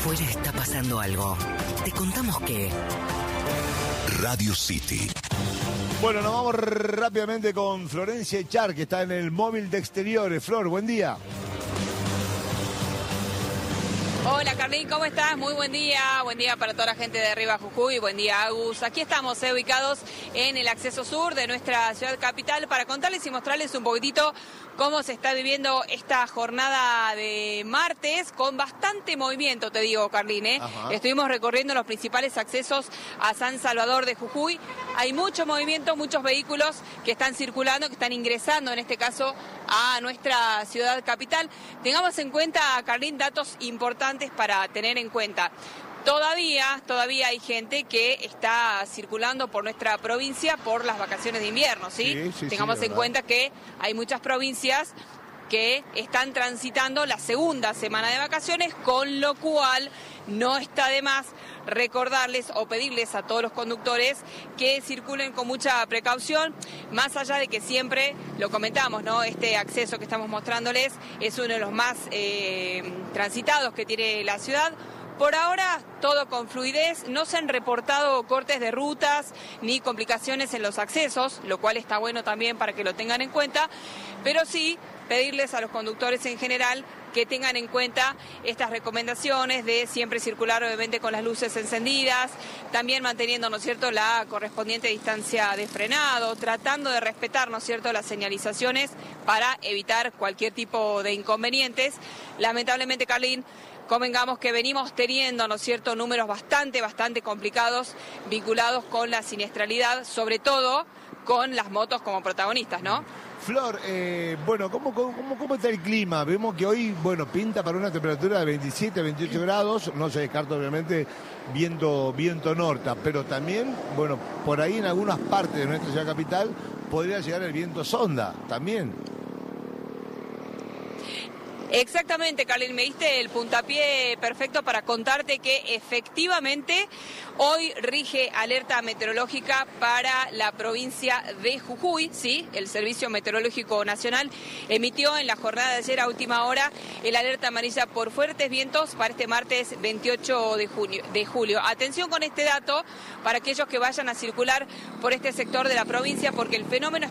Afuera está pasando algo. Te contamos qué. Radio City. Bueno, nos vamos rápidamente con Florencia Echar, que está en el móvil de exteriores. Flor, buen día. Hola Carlín, ¿cómo estás? Muy buen día para toda la gente de Arriba Jujuy, buen día Agus. Aquí estamos ubicados en el acceso sur de nuestra ciudad capital para contarles y mostrarles un poquitito cómo se está viviendo esta jornada de martes con bastante movimiento, te digo Carlín, Estuvimos recorriendo los principales accesos a San Salvador de Jujuy. Hay mucho movimiento, muchos vehículos que están circulando, que están ingresando en este caso a nuestra ciudad capital. Tengamos en cuenta, Carlín, datos importantes para tener en cuenta. Todavía hay gente que está circulando por nuestra provincia por las vacaciones de invierno, ¿sí? Tengamos en cuenta que hay muchas provincias que están transitando la segunda semana de vacaciones, con lo cual no está de más recordarles o pedirles a todos los conductores que circulen con mucha precaución, más allá de que siempre lo comentamos, ¿no? Este acceso que estamos mostrándoles es uno de los más transitados que tiene la ciudad. Por ahora, todo con fluidez, no se han reportado cortes de rutas ni complicaciones en los accesos, lo cual está bueno también para que lo tengan en cuenta, pero sí pedirles a los conductores en general que tengan en cuenta estas recomendaciones de siempre circular obviamente con las luces encendidas, también manteniendo, ¿no es cierto?, la correspondiente distancia de frenado, tratando de respetar, ¿no es cierto?, las señalizaciones para evitar cualquier tipo de inconvenientes. Lamentablemente, Carlín, convengamos que venimos teniendo, ¿no es cierto?, números bastante complicados vinculados con la siniestralidad, sobre todo con las motos como protagonistas, ¿no? Flor, bueno, ¿cómo está el clima? Vemos que hoy, bueno, pinta para una temperatura de 27, 28 grados, no se descarta obviamente viento norte, pero también, bueno, por ahí en algunas partes de nuestra ciudad capital podría llegar el viento sonda, también. Exactamente, Carlín, me diste el puntapié perfecto para contarte que efectivamente hoy rige alerta meteorológica para la provincia de Jujuy, ¿sí? El Servicio Meteorológico Nacional emitió en la jornada de ayer a última hora el alerta amarilla por fuertes vientos para este martes 28 de julio. Atención con este dato para aquellos que vayan a circular por este sector de la provincia, porque el fenómeno